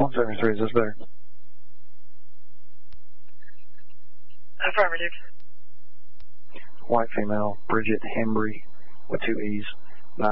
173, is this better? Affirmative. White female, Bridget Hembry, with 2 E's.